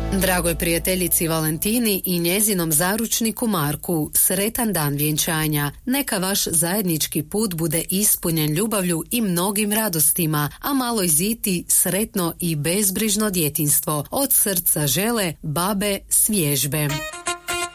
Dragoj prijateljici Valentini i njezinom zaručniku Marku, sretan dan vjenčanja. Neka vaš zajednički put bude ispunjen ljubavlju i mnogim radostima, a maloj Ziti sretno i bezbrižno djetinjstvo. Od srca žele babe s Vježbe.